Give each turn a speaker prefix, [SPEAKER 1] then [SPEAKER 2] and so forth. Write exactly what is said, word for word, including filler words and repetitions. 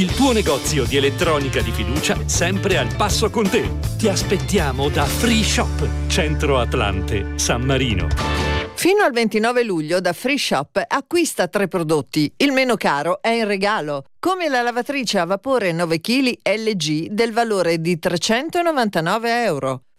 [SPEAKER 1] Il tuo negozio di elettronica di fiducia sempre al passo con te. Ti aspettiamo da Free Shop, Centro Atlante, San Marino.
[SPEAKER 2] Fino al ventinove luglio da Free Shop acquista tre prodotti. Il meno caro è in regalo, come la lavatrice a vapore nove chili L G del valore di trecentonovantanove euro.